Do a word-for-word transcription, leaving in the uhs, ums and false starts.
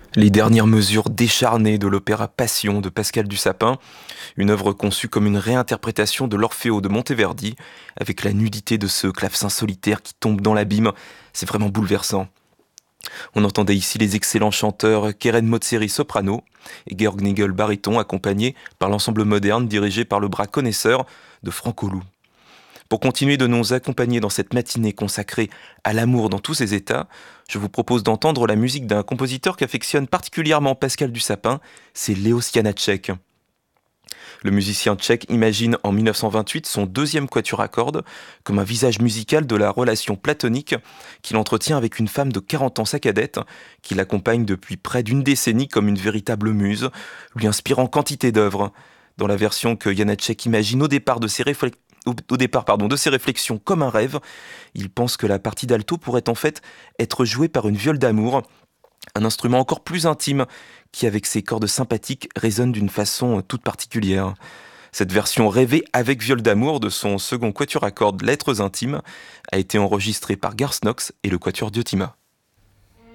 Les dernières mesures décharnées de l'opéra Passion de Pascal Dussapin, une œuvre conçue comme une réinterprétation de l'Orfeo de Monteverdi, avec la nudité de ce clavecin solitaire qui tombe dans l'abîme, c'est vraiment bouleversant. On entendait ici les excellents chanteurs Keren Motzeri soprano et Georg Nigel baryton, accompagnés par l'ensemble moderne dirigé par le bras connaisseur de Franck Olou. Pour continuer de nous accompagner dans cette matinée consacrée à l'amour dans tous ses états, je vous propose d'entendre la musique d'un compositeur qu'affectionne particulièrement Pascal Dussapin, c'est Leos Janáček. Le musicien tchèque imagine en mille neuf cent vingt-huit son deuxième quatuor à cordes comme un visage musical de la relation platonique qu'il entretient avec une femme de quarante ans, sa cadette, qui l'accompagne depuis près d'une décennie comme une véritable muse, lui inspirant quantité d'œuvres. Dans la version que Janáček imagine au départ de ses réflexions, au, au départ pardon, de ses réflexions comme un rêve, il pense que la partie d'alto pourrait en fait être jouée par une viole d'amour, un instrument encore plus intime qui, avec ses cordes sympathiques, résonne d'une façon toute particulière. Cette version rêvée avec viole d'amour de son second quatuor à cordes Lettres intimes a été enregistrée par Garth Knox et le quatuor Diotima.